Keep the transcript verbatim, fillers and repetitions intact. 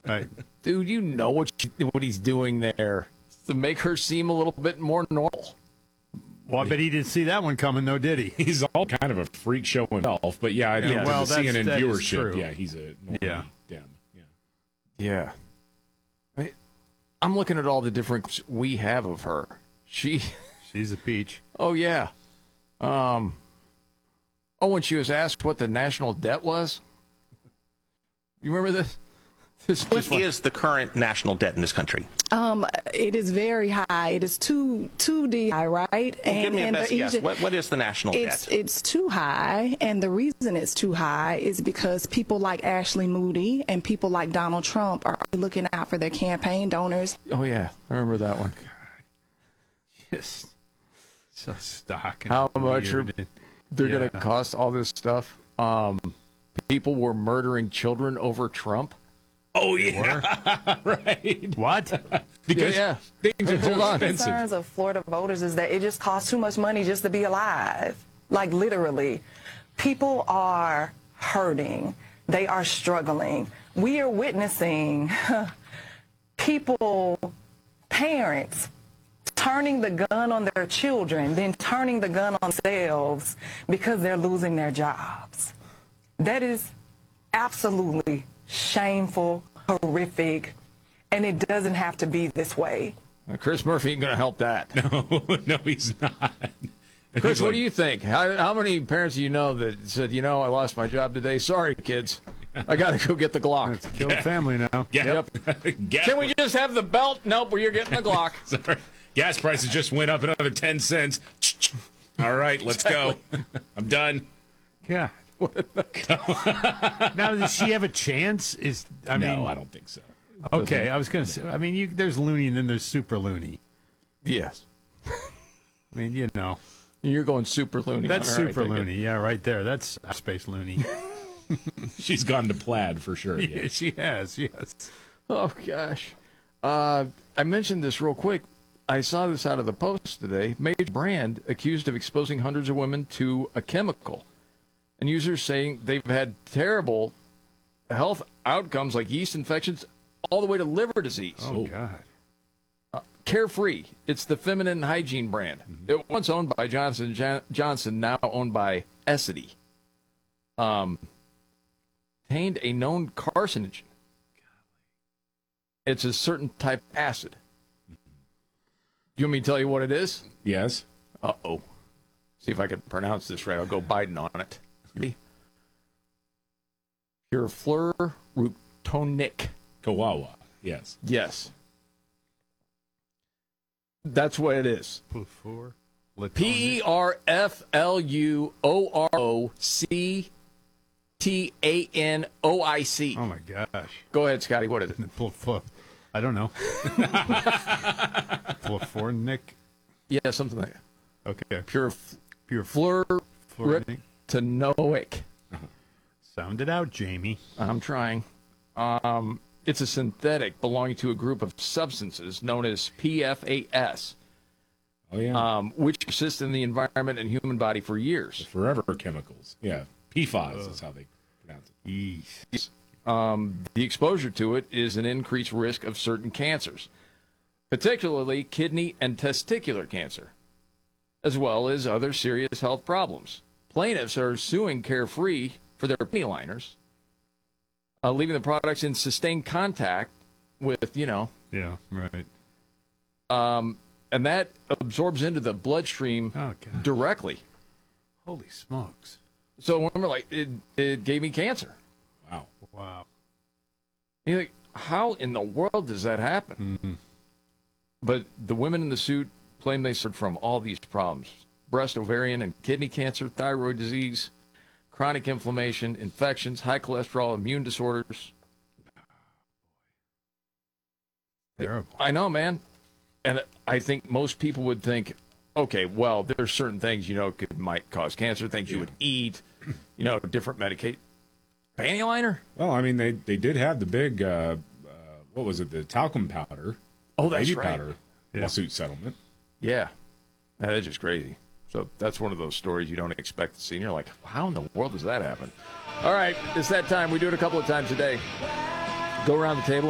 Right. Dude, you know what she, what he's doing there to make her seem a little bit more normal. Well, I bet he didn't see that one coming, though, did he? He's all kind of a freak show himself, but yeah, I think Yeah, to well, the that's- C N N that is viewership, true. yeah, he's a Yeah. Dem. Yeah. Yeah. I, I'm looking at all the different we have of her. She, She's a peach. oh yeah. Um. Oh, when she was asked what the national debt was. You remember this? This What just like- is the current national debt in this country? Um, it is very high. It is too too D high, right? Well, give me a and best the guess. Egypt- What, what is the national It's debt? it's too high, and the reason it's too high is because people like Ashley Moody and people like Donald Trump are looking out for their campaign donors. Oh yeah, I remember that one. Just so stock. How much are weird. they're Yeah. going to cost all this stuff? Um, people were murdering children over Trump. Oh yeah, right. What? Because yeah, things are Hold too on. expensive. Concerns of Florida voters is that it just costs too much money just to be alive. Like literally, people are hurting. They are struggling. We are witnessing people, parents, turning the gun on their children, then turning the gun on themselves because they're losing their jobs. That is absolutely shameful, horrific, and it doesn't have to be this way. Chris Murphy ain't going to help that. No, no, he's not. Chris, what do you think? How, how many parents do you know that said, you know, I lost my job today? Sorry, kids. I got to go get the Glock. Kill the family now. Yep. Gas, Can we just have the belt? Nope, well, you're getting the Glock. sorry. Gas prices just went up another ten cents. All right, let's go. I'm done. Yeah. Now, does she have a chance? Is I no, mean, I don't think so. Okay, I was going to say. I mean, you, there's loony and then there's super loony. Yes. I mean, you know, You're going super loony. that's All right, super very good. loony. Yeah, right there. That's space loony. She's gone to plaid for sure. Yeah, Yeah. she has. Yes. Oh, gosh. Uh, I mentioned this real quick. I saw this out of the Post today. Major brand accused of exposing hundreds of women to a chemical. And users saying they've had terrible health outcomes like yeast infections all the way to liver disease. Oh, God. Carefree. It's the feminine hygiene brand. It once owned by Johnson Jan- Johnson, now owned by Essity. Um, contained a known carcinogen. It's a certain type of acid. You want me to tell you what it is? Yes. Uh-oh. See if I can pronounce this right. I'll go Biden on it. Perfluorotonic. Kawawa. Yes. Yes. That's what it is. Before. P E R F L U O R O C T A N O I C. Oh, my gosh. Go ahead, Scotty. What is it? I don't know. Fluoronic. Yeah, something like that. Okay. Pure Pure fluorotonic. fluoronic. Sound it out, Jamie. I'm trying. Um, it's a synthetic belonging to a group of substances known as P F A S, Oh yeah. um, which persist in the environment and human body for years. Forever chemicals. Yeah. P F A S is how they pronounce it. Yeesh. Um, the exposure to it is an increased risk of certain cancers, particularly kidney and testicular cancer, as well as other serious health problems. Plaintiffs are suing Carefree for their penny liners, uh, leaving the products in sustained contact with, you know, Yeah, right. um, and that absorbs into the bloodstream Oh, God. directly. Holy smokes. So remember, like, it, it gave me cancer. Wow. Wow. You're like, how in the world does that happen? Mm-hmm. But the women in the suit claim they suffered from all these problems: breast, ovarian, and kidney cancer, thyroid disease, chronic inflammation, infections, high cholesterol, immune disorders. Terrible. I know, man. And I think most people would think, okay, well, there's certain things, you know, could might cause cancer, things you would eat, you know, different medicate. Panty liner? Well, I mean, they, they did have the big, uh, uh, what was it, the talcum powder, Oh, that's baby right. powder Yeah. lawsuit settlement. Yeah. That is just crazy. So that's one of those stories you don't expect to see. And you're like, how in the world does that happen? All right, it's that time. We do it a couple of times a day. Go around the table.